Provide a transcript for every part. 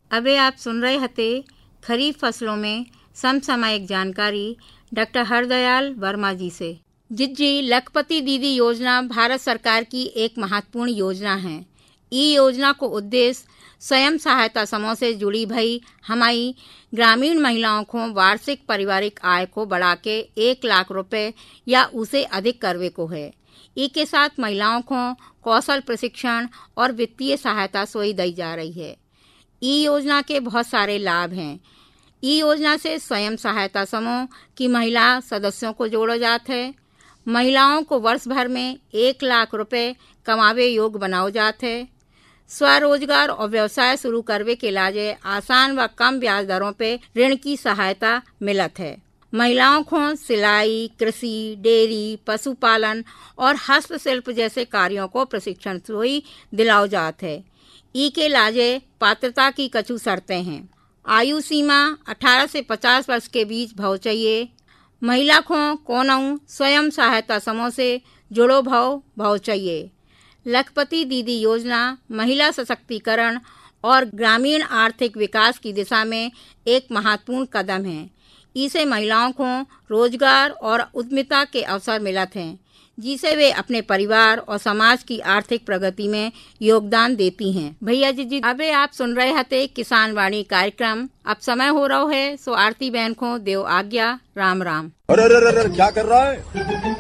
अबे आप सुन रहे हते खरीफ फसलों में समसामयिक जानकारी डॉक्टर हरदयाल वर्मा जी से। जी लखपति दीदी योजना भारत सरकार की एक महत्वपूर्ण योजना है। ई योजना को उद्देश्य स्वयं सहायता समूह से जुड़ी भई हमारी ग्रामीण महिलाओं को वार्षिक पारिवारिक आय को बढ़ा के 1 लाख रुपए या उसे अधिक करवे को है। इसके साथ महिलाओं को कौशल प्रशिक्षण और वित्तीय सहायता सोई दी जा रही है। ई योजना के बहुत सारे लाभ हैं। ई योजना से स्वयं सहायता समूह की महिला सदस्यों को जोड़ा जाता है। महिलाओं को वर्ष भर में 1 लाख रुपए कमावे योग्य बनाओ जाते है। स्वरोजगार और व्यवसाय शुरू करवे के लाजे आसान व कम ब्याज दरों पे ऋण की सहायता मिलत है। महिलाओं को सिलाई, कृषि, डेयरी, पशुपालन और हस्तशिल्प जैसे कार्यों को प्रशिक्षण सोई दिलाओ जात है। ई के लाजे पात्रता की कछु शर्तें हैं। आयु सीमा 18 से 50 वर्ष के बीच भाव चाहिए। महिला को कोनऊ स्वयं सहायता समूह से जुड़ो भाव चाहिए। लखपति दीदी योजना महिला सशक्तिकरण और ग्रामीण आर्थिक विकास की दिशा में एक महत्वपूर्ण कदम है। इसे महिलाओं को रोजगार और उद्यमिता के अवसर मिलत हैं, जिसे वे अपने परिवार और समाज की आर्थिक प्रगति में योगदान देती हैं। भैया जी अबे आप सुन रहे हते किसान वाणी कार्यक्रम। अब समय हो रहा है, सो आरती बहन को देव आज्ञा। राम राम। अरे क्या कर रहा है?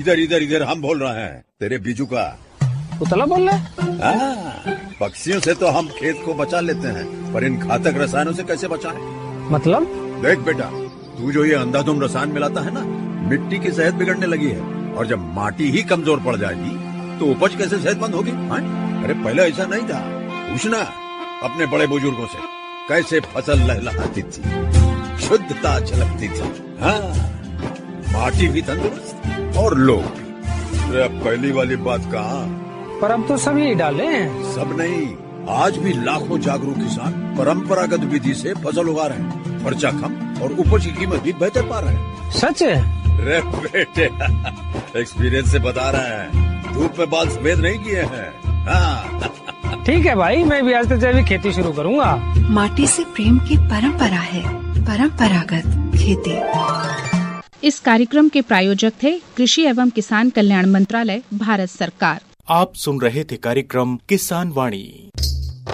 इधर हम बोल रहे हैं तेरे बीजू का उतला बोल रहा है। पक्षियों से तो हम खेत को बचा लेते हैं, पर इन घातक रसायनों से कैसे बचाएं? मतलब? देख बेटा, तू जो ये अंधाधुंध रसायन मिलाता है ना, मिट्टी की सेहत बिगड़ने लगी है। और जब माटी ही कमजोर पड़ जाएगी तो उपज कैसे सेहतमंद होगी? अरे पहले ऐसा नहीं था। पूछना अपने बड़े बुजुर्गों से, कैसे फसल लहलहाती थी, शुद्धता झलकती थी। माटी भी तंदुरुस्त और लोग भी। अब पहली वाली बात कहाँ? पर अब तो सब यही डाले हैं। सब नहीं, आज भी लाखों जागरूक किसान परंपरागत विधि से फसल उगा रहे हैं। खर्चा कम और उपज की कीमत भी बेहतर पा रहे हैं। सच है? रे बेटे, एक्सपीरियंस से बता रहे हैं। धूप में बाल सफेद नहीं किए हैं। ठीक है भाई, मैं भी आज से जैविक खेती शुरू करूंगा। माटी से प्रेम की परंपरा है, परंपरागत खेती। इस कार्यक्रम के प्रायोजक थे कृषि एवं किसान कल्याण मंत्रालय, भारत सरकार। आप सुन रहे थे कार्यक्रम किसान वाणी।